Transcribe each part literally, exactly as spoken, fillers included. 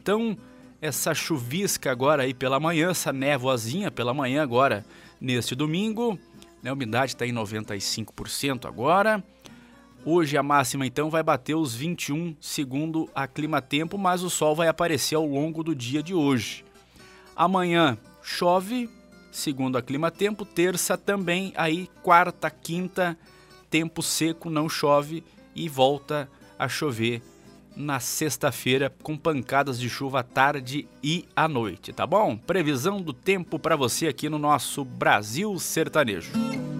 então essa chuvisca agora aí pela manhã, essa névoazinha pela manhã agora neste domingo, né? A umidade está em noventa e cinco por cento agora. Hoje a máxima então vai bater os vinte e um segundo a Climatempo, mas o sol vai aparecer ao longo do dia de hoje. Amanhã chove, segundo a Climatempo, terça também, aí quarta, quinta, tempo seco, não chove e volta a chover na sexta-feira com pancadas de chuva à tarde e à noite, tá bom? Previsão do tempo para você aqui no nosso Brasil Sertanejo.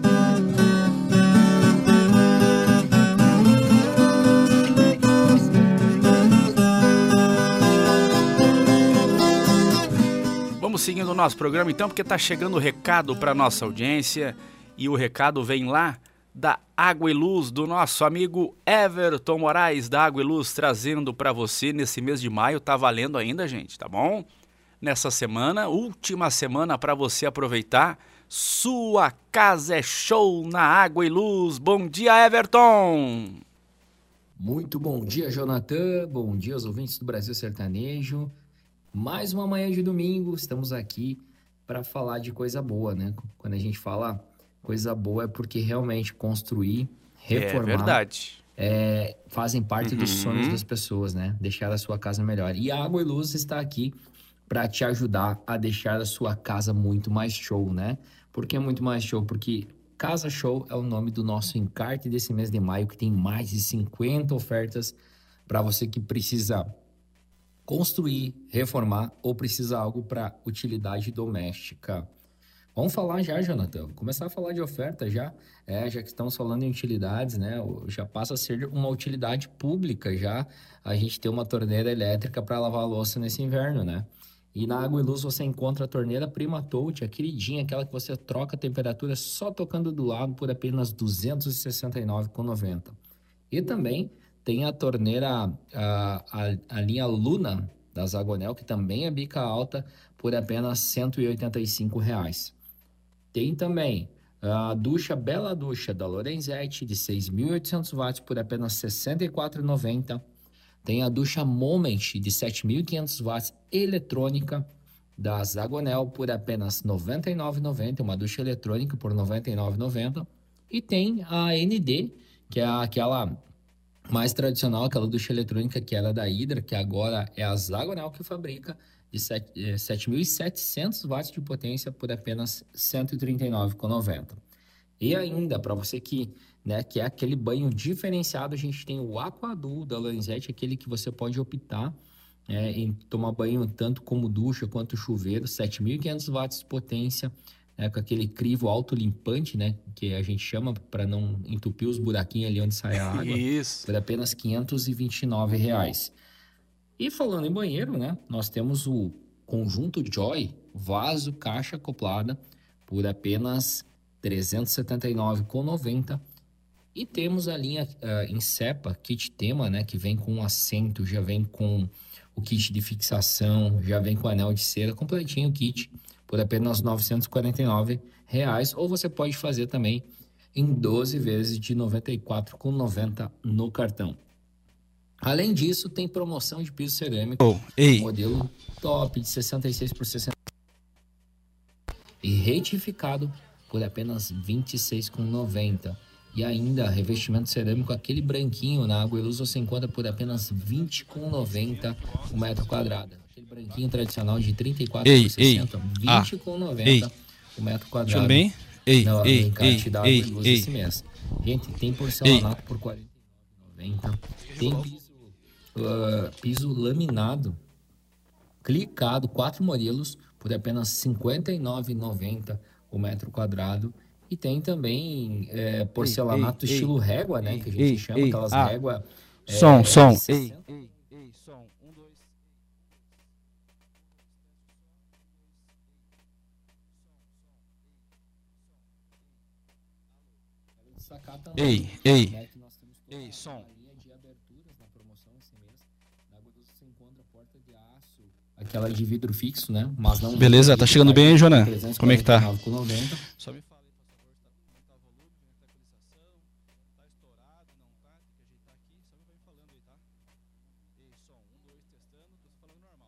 Vamos seguindo o nosso programa então, porque tá chegando o recado para nossa audiência e o recado vem lá da Água e Luz, do nosso amigo Everton Moraes da Água e Luz, trazendo para você nesse mês de maio. Tá valendo ainda, gente, tá bom? Nessa semana, última semana para você aproveitar. Sua casa é show na Água e Luz. Bom dia, Everton! Muito bom dia, Jonathan. Bom dia aos ouvintes do Brasil Sertanejo. Mais uma manhã de domingo, estamos aqui para falar de coisa boa, né? Quando a gente fala coisa boa é porque realmente construir, reformar, é verdade. É, fazem parte uhum. dos sonhos das pessoas, né? Deixar a sua casa melhor. E a Água e Luz está aqui para te ajudar a deixar a sua casa muito mais show, né? Por que muito mais show? Porque Casa Show é o nome do nosso encarte desse mês de maio, que tem mais de cinquenta ofertas para você que precisa construir, reformar ou precisa algo para utilidade doméstica. Vamos falar já, Jonathan. Começar a falar de oferta já, é, já que estamos falando em utilidades, né? Já passa a ser uma utilidade pública já a gente ter uma torneira elétrica para lavar a louça nesse inverno, né? E na Água e Luz você encontra a torneira Primatolt, a queridinha, aquela que você troca a temperatura só tocando do lado por apenas duzentos e sessenta e nove reais e noventa centavos. E também tem a torneira, a, a, a linha Luna da Zagonel, que também é bica alta, por apenas cento e oitenta e cinco reais. Tem também a ducha Bela Ducha da Lorenzetti, de seis mil e oitocentos watts, por apenas sessenta e quatro reais e noventa centavos. Tem a ducha Moment, de sete mil e quinhentos watts, eletrônica, da Zagonel, por apenas noventa e nove reais e noventa centavos. Uma ducha eletrônica por noventa e nove reais e noventa centavos. E tem a N D, que é aquela mais tradicional, aquela ducha eletrônica que era da Hydra, que agora é a Zagonel que fabrica, de sete mil e setecentos watts de potência por apenas cento e trinta e nove reais e noventa centavos. E ainda, para você que, né, que é aquele banho diferenciado, a gente tem o Aquadul da Lorenzetti, aquele que você pode optar é, em tomar banho tanto como ducha quanto chuveiro, sete mil e quinhentos watts de potência, né, com aquele crivo autolimpante, né, que a gente chama para não entupir os buraquinhos ali onde sai a água. Isso. Por apenas quinhentos e vinte e nove reais. E falando em banheiro, né, nós temos o conjunto Joy, vaso, caixa acoplada, por apenas trezentos e setenta e nove reais e noventa centavos. E temos a linha uh, Insepa, kit tema, né, que vem com um assento, já vem com o kit de fixação, já vem com anel de cera, completinho o kit, por apenas novecentos e quarenta e nove reais. Ou você pode fazer também em doze vezes de noventa e quatro reais e noventa centavos no cartão. Além disso, tem promoção de piso cerâmico, oh, ei. modelo top de sessenta e seis por sessenta e retificado por apenas vinte e seis reais e noventa centavos. E ainda, revestimento cerâmico, aquele branquinho na Água e Luz, você encontra por apenas vinte reais e noventa centavos o metro quadrado. Aquele branquinho tradicional de trinta e quatro por sessenta, vinte reais e noventa centavos o metro quadrado. Tudo bem? Ei, no, ei, no encarte ei, da Água ei, e Luz ei. esse mês. Gente, tem porcelanato por quarenta e nove reais e noventa centavos. Tem piso, uh, piso laminado, clicado, quatro modelos, por apenas cinquenta e nove reais e noventa centavos o metro quadrado. E tem também é, porcelanato ei, ei, estilo ei, régua, né? Ei, que a gente ei, chama, ei, aquelas ah, régua... Som, é, som. Ei, ei, ei, som. Um, dois... Ei, ei. Né, que nós temos toda ei, som. A linha de aberturas na promoção esse mês. Na Água Luz você encontra a porta de aço, aquela de vidro fixo, né? Mas não. Beleza, tá chegando bem aí, Jonan? Como é que tá? noventa. Só me fala.